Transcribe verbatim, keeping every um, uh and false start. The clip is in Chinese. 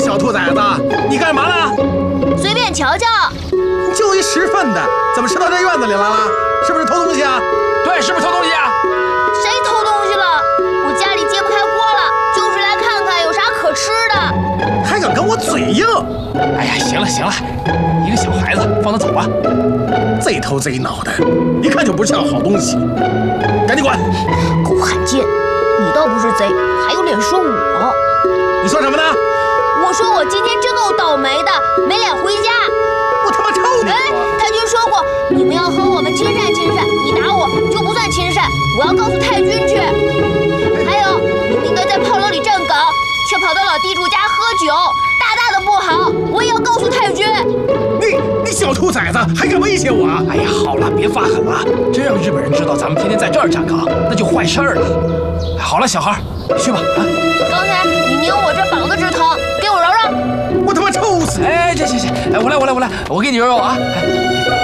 小兔崽子，你干嘛呢？ 随便瞧瞧。 就一拾粪的，怎么吃到这院子里来了？是不是偷东西啊？ 对，是不是偷东西啊？ 谁偷东西了？我家里揭不开锅了，就是来看看有啥可吃的。 还敢跟我嘴硬？ 哎呀，行了行了，一个小孩子，放他走吧。 贼头贼脑的，一看就不像好东西，赶紧滚！ 狗汉奸，你倒不是贼，还有脸说我？ 你说什么呢？ 我说我今天真够倒霉的，没脸回家。 我他妈抽你！ 哎，太君说过，你们要和我们亲善亲善，你打我就不算亲善，我要告诉太君去。还有，你们应该在炮楼里站岗，却跑到老地主家喝酒，大大的不好，我也要告诉太君。 你你小兔崽子，还敢威胁我？ 哎呀，好了，别发狠了，真让日本人知道咱们天天在这儿站岗，那就坏事儿了。好了，小孩，去吧啊！ 刚才你拧我这膀子直疼，给我揉揉。 我他妈抽死！ 哎，行行行，哎，我来我来我来，我给你揉揉啊。哎